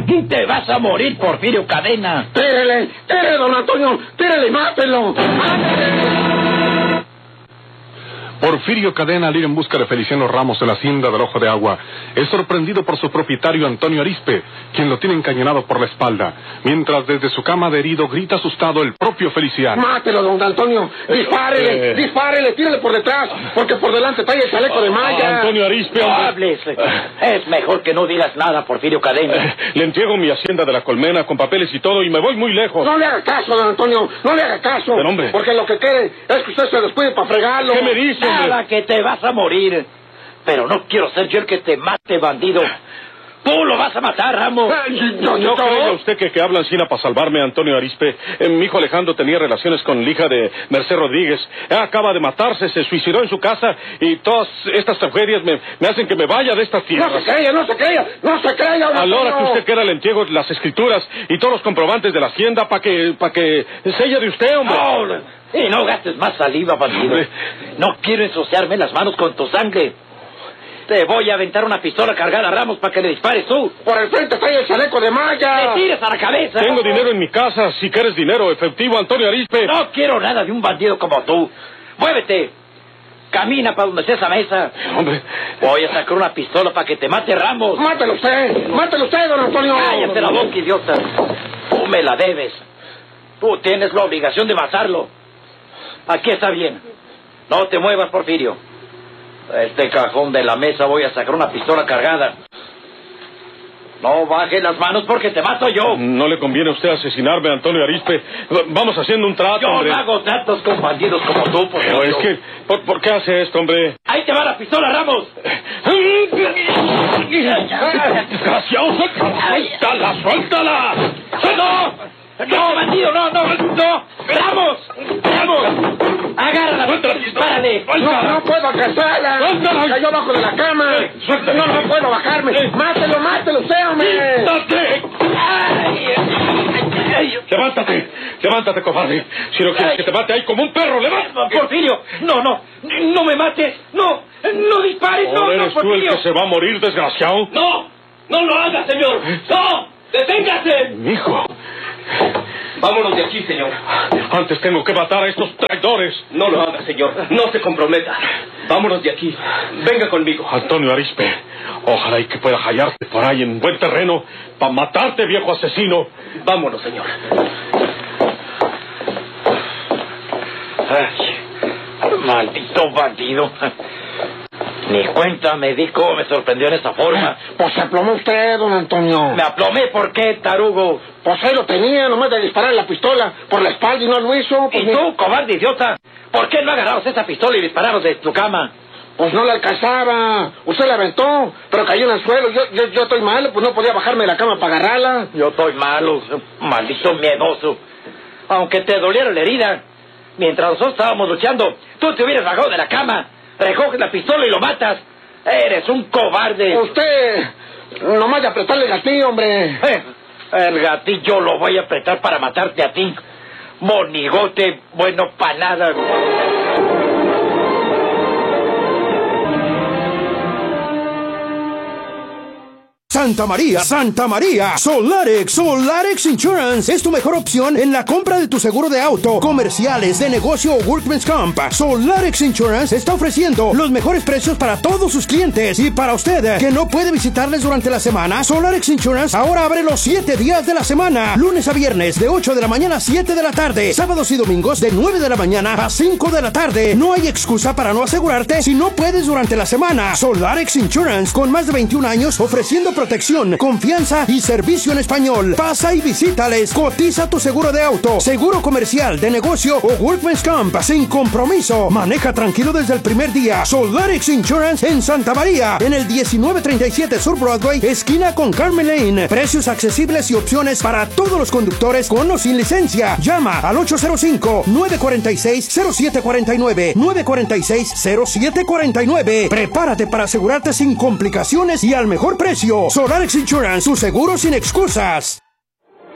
Aquí te vas a morir, Porfirio Cadena. ¡Tírele, don Antonio! ¡Tírele y mátelo! Porfirio Cadena, al ir en busca de Feliciano Ramos en la hacienda del Ojo de Agua, es sorprendido por su propietario Antonio Arizpe, quien lo tiene encañonado por la espalda, mientras desde su cama de herido grita asustado el propio Feliciano. ¡Mátelo, don Antonio! ¡Dispárele! ¡Dispárele! ¡Tírele por detrás! Porque por delante trae el chaleco de malla. Antonio Arizpe, No hables. Es mejor que no digas nada, Porfirio Cadena. Le entrego mi hacienda de la Colmena con papeles y todo y me voy muy lejos. No le haga caso, don Antonio. No le haga caso. Pero, hombre. Porque lo que quiere es que usted se descuide para fregarlo. ¿Qué me dice, hombre? Nada, que te vas a morir. Pero no quiero ser yo el que te mate, bandido. Tú lo vas a matar, Ramos. No cree usted que hablan Sina para salvarme, Antonio Arizpe. Mi hijo Alejandro tenía relaciones con la hija de Merced Rodríguez. Acaba de matarse, se suicidó en su casa y todas estas tragedias me hacen que me vaya de esta tierra. No se creia, no se creia, no se creia. A la hora que usted quiera le entrego las escrituras y todos los comprobantes de la hacienda para que sella de usted, hombre. No, y no gastes más saliva, bandido. No quiero ensuciarme las manos con tu sangre. Te voy a aventar una pistola cargada, Ramos, para que le dispares tú. Por el frente trae el chaleco de malla. ¡Me tires a la cabeza! Tengo dinero en mi casa, si quieres dinero efectivo, Antonio Arizpe. No quiero nada de un bandido como tú. ¡Muévete! Camina para donde esté esa mesa. Hombre. Voy a sacar una pistola para que te mate, Ramos. Mátelo usted, don Antonio. Cállate la boca, idiota. Tú me la debes. Tú tienes la obligación de matarlo. Aquí está bien. No te muevas, Porfirio. Este cajón de la mesa voy a sacar una pistola cargada. No bajes las manos porque te mato yo. No le conviene a usted asesinarme, Antonio Arizpe. Vamos haciendo un trato, Yo hombre. no hago tratos con bandidos como tú, Porfirio. Pero es que, ¿por qué hace esto, hombre? ¡Ahí te va la pistola, Ramos! ¡Desgraciado! ¡Suéltala, suéltala! ¡No! ¡No, bandido! ¡No! ¡Vamos! ¡Agárrala! ¡Dispárale! No puedo alcanzarla. Suéltala. Cayó abajo de la cama. Suéltala. No puedo bajarme. Mátelo usted, hombre. ¡Quítate! Levántate, cobarde. Si no quieres que te mate ahí como un perro, levántate. Porfirio, no me mates. No dispares. ¿O eres tú el Porfirio. que se va a morir, desgraciado? No lo haga, señor. No, deténgase. Mi hijo. Vámonos de aquí, señor. Antes tengo que matar a estos traidores. No lo haga, señor. No se comprometa. Vámonos de aquí. Venga conmigo. Antonio Arizpe, ojalá y que pueda hallarte por ahí en buen terreno para matarte, viejo asesino. Vámonos, señor. Ay, maldito bandido. Ni cuenta me di cómo me sorprendió en esa forma. Pues se aplomó usted, don Antonio. Me aplomé, ¿por qué, tarugo? Pues ahí lo tenía, nomás de disparar la pistola por la espalda y no lo hizo. Pues, ¿Y tú, cobarde idiota? ¿Por qué no agarrabas esa pistola y disparabas de tu cama? Pues no la alcanzaba. Usted la aventó, pero cayó en el suelo. Yo estoy malo, pues no podía bajarme de la cama para agarrarla. Yo estoy malo, maldito miedoso. Aunque te doliera la herida, mientras nosotros estábamos luchando, tú te hubieras bajado de la cama, recoges la pistola y lo matas. Eres un cobarde. Usted, nomás de apretarle el gatillo, hombre. El gatillo lo voy a apretar para matarte a ti. Monigote, bueno para nada. Santa María, Solarex Insurance es tu mejor opción en la compra de tu seguro de auto, comerciales, de negocio o Workman's Comp. Solarex Insurance está ofreciendo los mejores precios para todos sus clientes. Y para usted que no puede visitarles durante la semana, Solarex Insurance ahora abre los 7 días de la semana, lunes a viernes de 8 de la mañana a 7 de la tarde, sábados y domingos de 9 de la mañana a 5 de la tarde. No hay excusa para no asegurarte si no puedes durante la semana. Solarex Insurance, con más de 21 años ofreciendo protección, confianza y servicio en español. Pasa y visítales. Cotiza tu seguro de auto, seguro comercial, de negocio o Workman's Comp sin compromiso. Maneja tranquilo desde el primer día. Solarex Insurance en Santa María, en el 1937 Sur Broadway, esquina con Carmen Lane. Precios accesibles y opciones para todos los conductores con o sin licencia. Llama al 805-946-0749. 946-0749. Prepárate para asegurarte sin complicaciones y al mejor precio. Solarex Insurance, su seguro sin excusas.